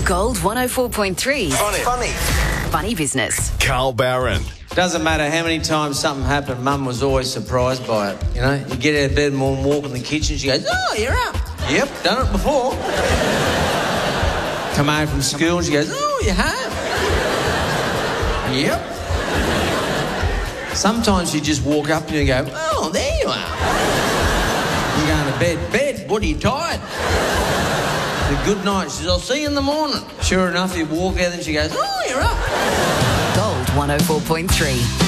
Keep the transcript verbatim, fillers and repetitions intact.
Gold one oh four point three. Funny. Funny. Funny business. Carl Barron. Doesn't matter how many times something happened, Mum was always surprised by it. You know, you get out of bed and walk in the kitchen, she goes, "Oh, you're up." "Yep, done it before." Come home from school and she goes, "Oh, you're home." "Yep." Sometimes you just walk up to you and go, "Oh, there you are." You're going to bed. "Bed, what are you tired?" "The good night." She says, "I'll see you in the morning." Sure enough, you walk out and she goes, "Oh, you're up." Gold one oh four point three.